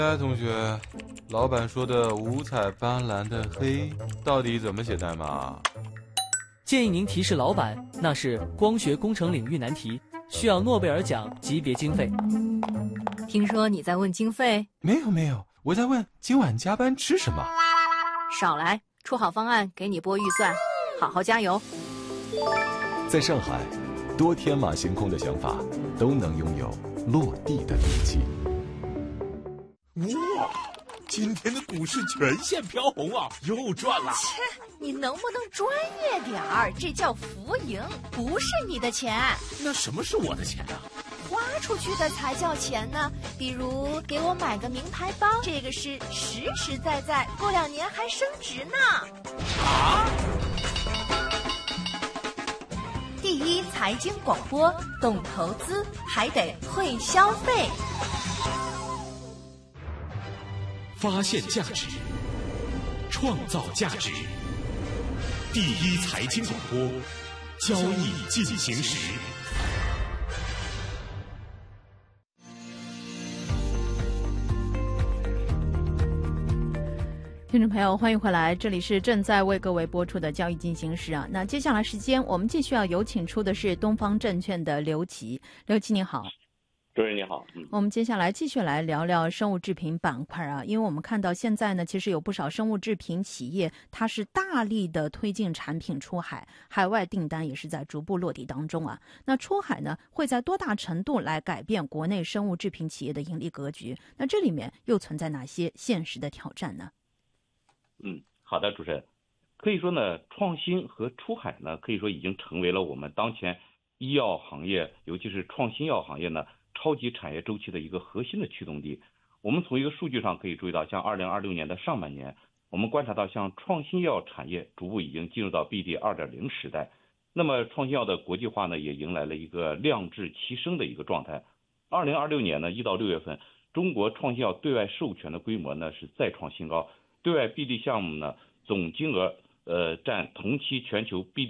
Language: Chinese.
哎，同学，老板说的五彩斑斓的黑到底怎么写代码？ 建议您提示老板，那是光学工程领域难题，需要诺贝尔奖级别经费。 听说你在问经费？ 没有，我在问今晚加班吃什么。 少来，出好方案给你拨预算，好好加油。 在上海，多天马行空的想法都能拥有落地的力气。 哇，今天的股市全线飘红啊，又赚了。 切，你能不能专业点儿？这叫浮盈，不是你的钱。 那什么是我的钱啊？ 花出去的才叫钱呢。比如给我买个名牌包，这个是实实在在，过2年还升值呢。 啊！ 第一财经广播，懂投资还得会消费。 发现价值，创造价值。第一财经广播，交易进行时。 听众朋友，欢迎回来，这里是正在为各位播出的交易进行时啊。那接下来时间，我们继续要有请出的是东方证券的刘琦。刘琦你好。 主任你好， 我们接下来继续来聊聊生物制品板块啊，因为我们看到现在呢，其实有不少生物制品企业，它是大力的推进产品出海，海外订单也是在逐步落地当中啊。那出海呢，会在多大程度来改变国内生物制品企业的盈利格局？那这里面又存在哪些现实的挑战呢？ 好的，主持人，可以说呢，创新和出海呢，可以说已经成为了我们当前医药行业，尤其是创新药行业呢，超级产业周期的一个核心的驱动力。我们从一个数据上可以注意到，像2026年的上半年，我们观察到像创新药产业逐步已经进入到 BD 2.0时代。那么创新药的国际化呢，也迎来了一个量质齐升的一个状态。2026年呢，1到6月份，中国创新药对外授权的规模呢是再创新高，对外 BD 项目呢总金额占同期全球 BD